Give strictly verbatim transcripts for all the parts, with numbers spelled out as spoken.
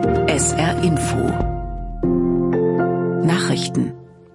S R Info Nachrichten.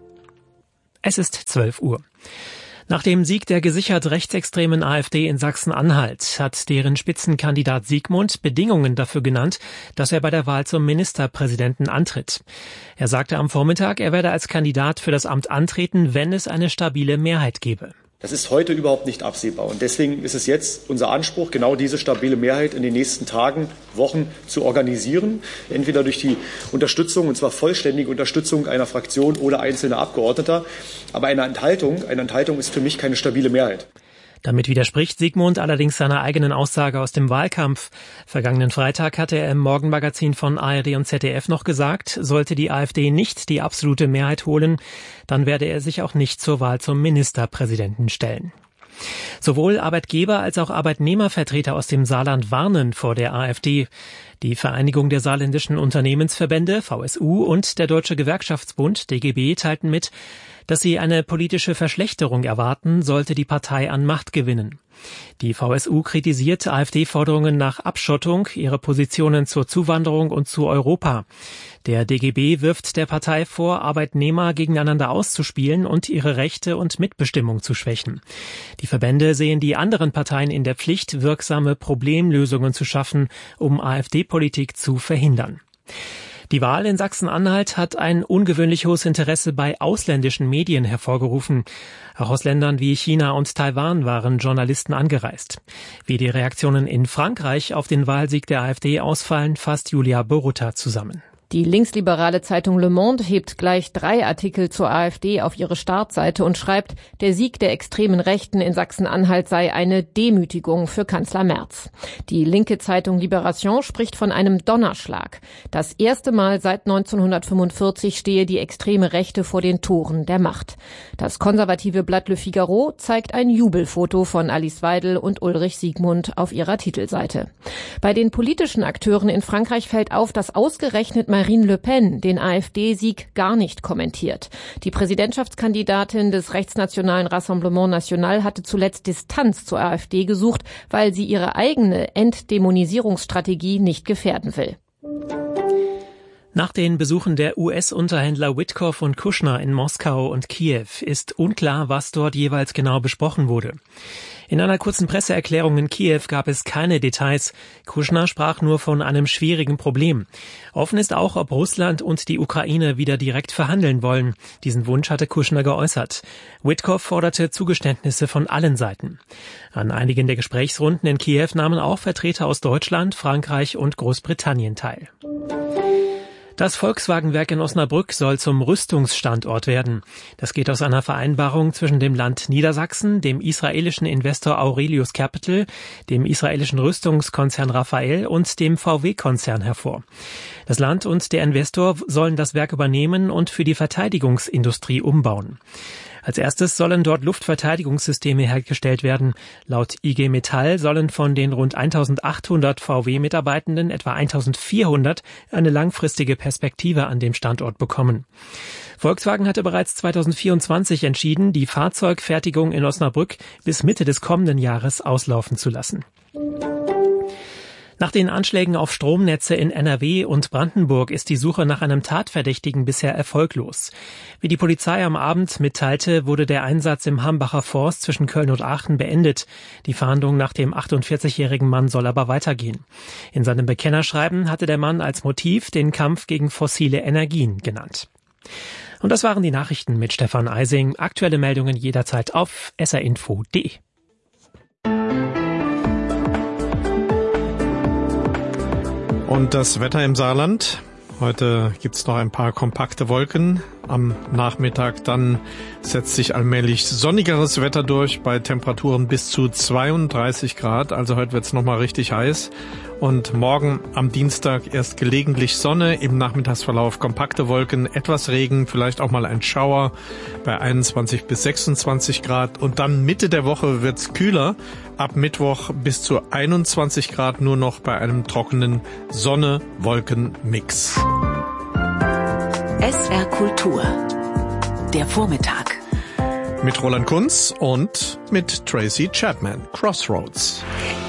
Es ist zwölf Uhr. Nach dem Sieg der gesichert rechtsextremen AfD in Sachsen-Anhalt hat deren Spitzenkandidat Siegmund Bedingungen dafür genannt, dass er bei der Wahl zum Ministerpräsidenten antritt. Er sagte am Vormittag, er werde als Kandidat für das Amt antreten, wenn es eine stabile Mehrheit gebe. Das ist heute überhaupt nicht absehbar. Und deswegen ist es jetzt unser Anspruch, genau diese stabile Mehrheit in den nächsten Tagen, Wochen zu organisieren. Entweder durch die Unterstützung, und zwar vollständige Unterstützung einer Fraktion oder einzelner Abgeordneter. Aber eine Enthaltung, eine Enthaltung ist für mich keine stabile Mehrheit. Damit widerspricht Siegmund allerdings seiner eigenen Aussage aus dem Wahlkampf. Vergangenen Freitag hatte er im Morgenmagazin von A R D und Z D F noch gesagt, sollte die AfD nicht die absolute Mehrheit holen, dann werde er sich auch nicht zur Wahl zum Ministerpräsidenten stellen. Sowohl Arbeitgeber als auch Arbeitnehmervertreter aus dem Saarland warnen vor der AfD. Die Vereinigung der saarländischen Unternehmensverbände, V S U, und der Deutsche Gewerkschaftsbund, D G B, teilten mit, dass sie eine politische Verschlechterung erwarten, sollte die Partei an Macht gewinnen. Die V S U kritisiert AfD-Forderungen nach Abschottung, ihre Positionen zur Zuwanderung und zu Europa. Der D G B wirft der Partei vor, Arbeitnehmer gegeneinander auszuspielen und ihre Rechte und Mitbestimmung zu schwächen. Die Verbände sehen die anderen Parteien in der Pflicht, wirksame Problemlösungen zu schaffen, um AfD-Politik zu verhindern. Die Wahl in Sachsen-Anhalt hat ein ungewöhnlich hohes Interesse bei ausländischen Medien hervorgerufen. Auch aus Ländern wie China und Taiwan waren Journalisten angereist. Wie die Reaktionen in Frankreich auf den Wahlsieg der AfD ausfallen, fasst Julia Borutta zusammen. Die linksliberale Zeitung Le Monde hebt gleich drei Artikel zur AfD auf ihre Startseite und schreibt, der Sieg der extremen Rechten in Sachsen-Anhalt sei eine Demütigung für Kanzler Merz. Die linke Zeitung Libération spricht von einem Donnerschlag. Das erste Mal seit neunzehnhundertfünfundvierzig stehe die extreme Rechte vor den Toren der Macht. Das konservative Blatt Le Figaro zeigt ein Jubelfoto von Alice Weidel und Ulrich Siegmund auf ihrer Titelseite. Bei den politischen Akteuren in Frankreich fällt auf, dass ausgerechnet Marine Le Pen den AfD-Sieg gar nicht kommentiert. Die Präsidentschaftskandidatin des rechtsnationalen Rassemblement National hatte zuletzt Distanz zur AfD gesucht, weil sie ihre eigene Entdämonisierungsstrategie nicht gefährden will. Nach den Besuchen der U S-Unterhändler Witkoff und Kushner in Moskau und Kiew ist unklar, was dort jeweils genau besprochen wurde. In einer kurzen Presseerklärung in Kiew gab es keine Details. Kushner sprach nur von einem schwierigen Problem. Offen ist auch, ob Russland und die Ukraine wieder direkt verhandeln wollen. Diesen Wunsch hatte Kushner geäußert. Witkoff forderte Zugeständnisse von allen Seiten. An einigen der Gesprächsrunden in Kiew nahmen auch Vertreter aus Deutschland, Frankreich und Großbritannien teil. Das Volkswagenwerk in Osnabrück soll zum Rüstungsstandort werden. Das geht aus einer Vereinbarung zwischen dem Land Niedersachsen, dem israelischen Investor Aurelius Capital, dem israelischen Rüstungskonzern Rafael und dem V W-Konzern hervor. Das Land und der Investor sollen das Werk übernehmen und für die Verteidigungsindustrie umbauen. Als erstes sollen dort Luftverteidigungssysteme hergestellt werden. Laut I G Metall sollen von den rund eintausendachthundert V W-Mitarbeitenden etwa eintausendvierhundert eine langfristige Perspektive an dem Standort bekommen. Volkswagen hatte bereits zweitausendvierundzwanzig entschieden, die Fahrzeugfertigung in Osnabrück bis Mitte des kommenden Jahres auslaufen zu lassen. Nach den Anschlägen auf Stromnetze in N R W und Brandenburg ist die Suche nach einem Tatverdächtigen bisher erfolglos. Wie die Polizei am Abend mitteilte, wurde der Einsatz im Hambacher Forst zwischen Köln und Aachen beendet. Die Fahndung nach dem achtundvierzigjährigen Mann soll aber weitergehen. In seinem Bekennerschreiben hatte der Mann als Motiv den Kampf gegen fossile Energien genannt. Und das waren die Nachrichten mit Stefan Eising. Aktuelle Meldungen jederzeit auf s r info punkt d e. Und das Wetter im Saarland. Heute gibt's noch ein paar kompakte Wolken. Am Nachmittag dann setzt sich allmählich sonnigeres Wetter durch bei Temperaturen bis zu zweiunddreißig Grad. Also heute wird's noch mal richtig heiß. Und morgen am Dienstag erst gelegentlich Sonne, im Nachmittagsverlauf kompakte Wolken, etwas Regen, vielleicht auch mal ein Schauer bei einundzwanzig bis sechsundzwanzig Grad. Und dann Mitte der Woche wird's kühler. Ab Mittwoch bis zu einundzwanzig Grad nur noch bei einem trockenen Sonne-Wolken-Mix. S R Kultur. Der Vormittag. Mit Roland Kunz und mit Tracy Chapman. Crossroads.